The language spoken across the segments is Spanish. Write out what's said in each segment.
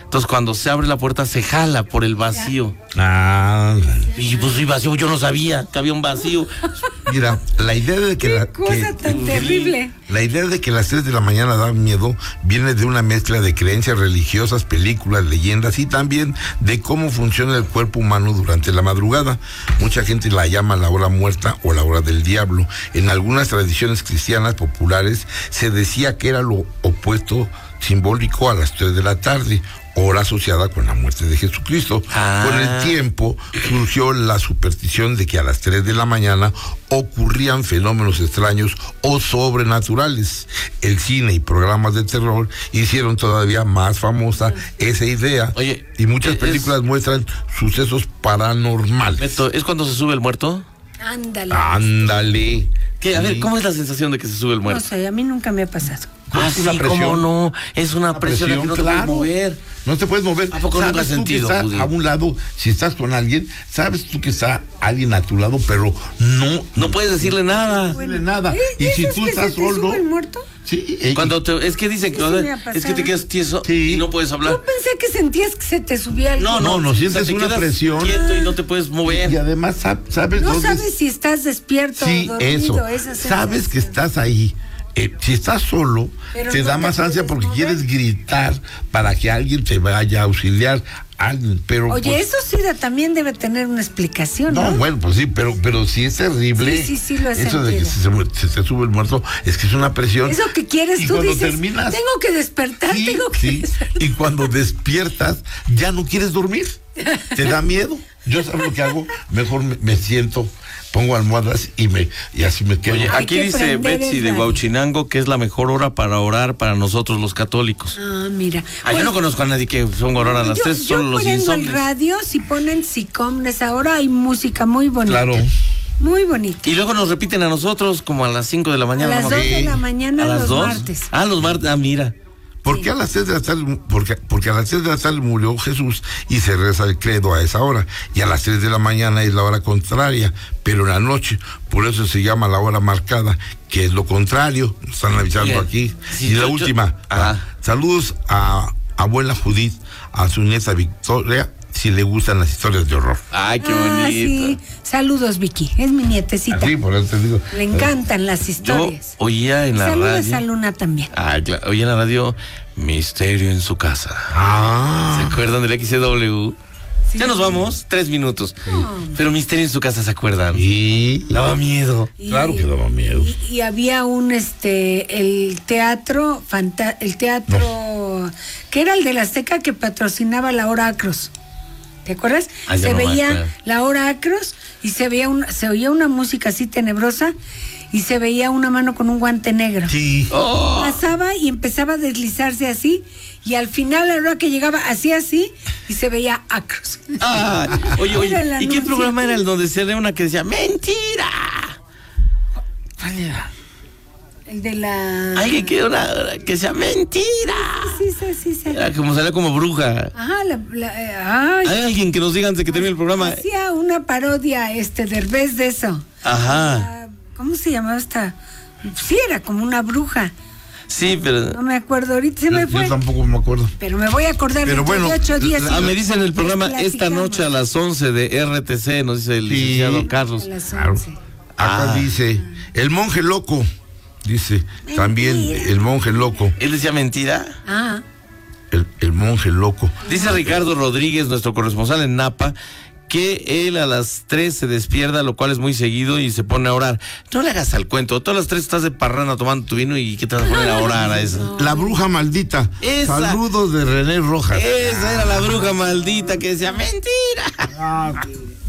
Entonces cuando se abre la puerta se jala por el vacío. Y pues sí, vacío, yo no sabía que había un vacío. Mira, la idea de que... ¡Qué cosa tan terrible! La idea de que las 3 de la mañana dan miedo viene de una mezcla de creencias religiosas, películas, leyendas y también de cómo funciona el cuerpo humano durante la madrugada. Mucha gente la llama la hora muerta o la hora del diablo. En algunas tradiciones cristianas populares se decía que era lo opuesto simbólico a las 3 de la tarde, hora asociada con la muerte de Jesucristo. Con el tiempo surgió la superstición de que a las 3 de la mañana ocurrían fenómenos extraños o sobrenaturales. El cine y programas de terror hicieron todavía más famosa esa idea. Oye, y muchas películas muestran sucesos paranormales. Beto, ¿es cuando se sube el muerto? Ándale. ¿Qué? A ver, ¿cómo es la sensación de que se sube el muerto? No sé, a mí nunca me ha pasado. Es una presión. ¿Cómo no? Es una presión que no te puedes mover. No te puedes mover. ¿A poco nunca has sentido? A un lado, si estás con alguien, sabes tú que está alguien a tu lado, pero no puedes decirle nada. Y si tú estás solo. ¿Te sube el muerto? Sí. Es que dicen que es que te quedas tieso y no puedes hablar. Yo pensé que sentías que se te subía el... No, sientes una presión. Quieto y no te puedes mover. Y además sabes no sabes si estás despierto o dormido. Sabes que estás ahí. Si estás solo, pero te da más ansia porque quieres gritar para que alguien te vaya a auxiliar. Pero oye, pues, eso sí también debe tener una explicación, ¿no? Bueno, pues sí, pero sí es terrible. Sí, lo he eso sentido. De que se te sube el muerto, es que es una presión. Eso que quieres, tú dices, tengo que despertar, despertar. Y cuando despiertas, ya no quieres dormir. Te da miedo. Yo sabes lo que hago, mejor me siento, pongo almohadas y así me quedo. Oye, aquí dice Betsy de Huauchinango que es la mejor hora para orar para nosotros los católicos. Mira. Yo no conozco a nadie que ponga a orar a las 3, solo los insomnes. En el radio, si ponen Sicomnes ahora, hay música muy bonita. Claro. Muy bonita. Y luego nos repiten a nosotros como a las 5 de la mañana. A las 2 de la mañana los martes. Los martes, mira. Porque a las 3 de la tarde, porque a las 3 de la tarde murió Jesús y se reza el credo a esa hora. Y a las 3 de la mañana es la hora contraria, pero en la noche, por eso se llama la hora marcada, que es lo contrario. Están avisando aquí. Y la última. Saludos a abuela Judith, a su nieta Victoria, si le gustan las historias de horror. Ay, qué bonito. Sí. Saludos, Vicky, es mi nietecita. Sí, por eso te digo. Le encantan las historias. Yo oía en la radio. Saludos a Luna también. Claro, oía en la radio Misterio en su casa. ¿Se acuerdan del XCW? Sí. Ya nos vamos, 3 minutos. Pero Misterio en su casa, ¿se acuerdan? Y daba miedo. Claro que daba miedo. Y había el teatro, que era el de la Azteca, que patrocinaba la Hora Acros. ¿Te acuerdas? Se veía la Hora Acros y se oía una música así tenebrosa y se veía una mano con un guante negro. Sí. Pasaba y empezaba a deslizarse así y al final, la hora que llegaba, hacía así y se veía Acros. Oye, ¿y qué programa era el donde se leía una que decía ¡mentira! ¿Cuál era? El de la... Ay, que sea mentira. Sí. Era como salía como bruja. Ajá, Hay alguien que nos diga antes de que termine el programa. Hacía una parodia, Derbez de eso. Ajá. ¿Cómo se llamaba esta? Sí, era como una bruja. Sí, pero... No me acuerdo, ahorita se me fue. Yo tampoco me acuerdo. Pero me voy a acordar de 8 días. Me dicen el programa esta noche a las 11 de RTC, nos dice el licenciado Carlos. A las 11. Acá dice, el monje loco. Dice, también el monje loco. ¿Él decía mentira? El monje loco. Dice Ricardo Rodríguez, nuestro corresponsal en Napa, que él a las 3 se despierta, lo cual es muy seguido, y se pone a orar. No le hagas al cuento, todas las 3 estás de parranda tomando tu vino y ¿qué te vas a poner a orar a eso? La bruja maldita. Saludos de René Rojas. Esa era la bruja maldita que decía mentira.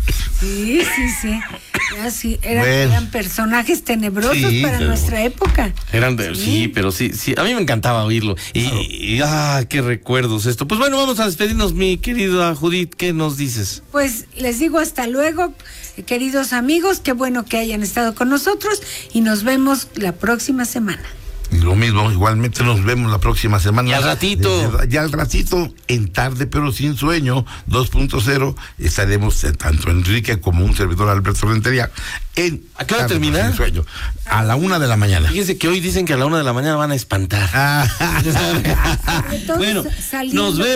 Sí, eran personajes tenebrosos para nuestra época. Pero sí, a mí me encantaba oírlo. Y qué recuerdos esto. Pues bueno, vamos a despedirnos, mi querida Judith, ¿qué nos dices? Pues les digo hasta luego, queridos amigos, qué bueno que hayan estado con nosotros y nos vemos la próxima semana. Y lo mismo, igualmente nos vemos la próxima semana. Y al ratito. Ya al ratito, en Tarde pero sin sueño, 2.0, estaremos tanto Enrique como un servidor Alberto Rentería en ¿A qué hora termina? Sin sueño, a la 1 de la mañana. Fíjense que hoy dicen que a la 1 de la mañana van a espantar. Bueno, nos vemos.